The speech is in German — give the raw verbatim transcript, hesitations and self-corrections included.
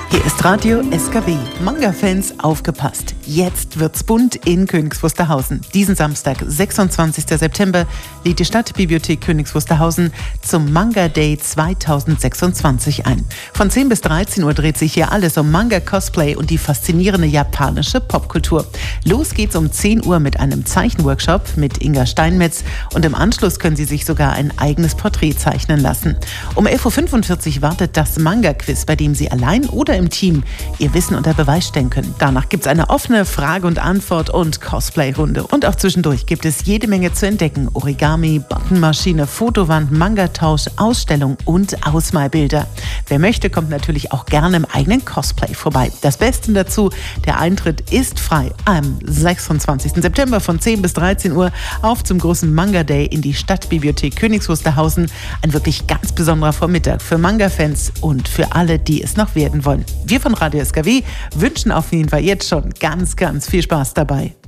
Hier ist Radio S K W. Manga-Fans, aufgepasst. Jetzt wird's bunt in Königs Wusterhausen. Diesen Samstag, sechsundzwanzigster September, lädt die Stadtbibliothek Königs Wusterhausen zum Manga Day zweitausendsechsundzwanzig ein. Von zehn bis dreizehn Uhr dreht sich hier alles um Manga-Cosplay und die faszinierende japanische Popkultur. Los geht's um zehn Uhr mit einem Zeichenworkshop mit Inga Steinmetz und im Anschluss können Sie sich sogar ein eigenes Porträt zeichnen lassen. Um elf Uhr fünfundvierzig wartet das Manga-Quiz, bei dem Sie allein oder im Team Ihr Wissen unter Beweis stellen können. Danach gibt's eine offene Frage- und Antwort- und Cosplay-Runde. Und auch zwischendurch gibt es jede Menge zu entdecken. Origami, Buttonmaschine, Fotowand, Mangatausch, Ausstellung und Ausmalbilder. Wer möchte, kommt natürlich auch gerne im eigenen Cosplay vorbei. Das Beste dazu, der Eintritt ist frei. Am sechsundzwanzigsten September von zehn bis dreizehn Uhr auf zum großen Manga Day in die Stadtbibliothek Königs Wusterhausen. Ein wirklich ganz besonderer Vormittag für Manga-Fans und für alle, die es noch werden wollen. Wir von Radio S K W wünschen auf jeden Fall jetzt schon ganz, ganz viel Spaß dabei.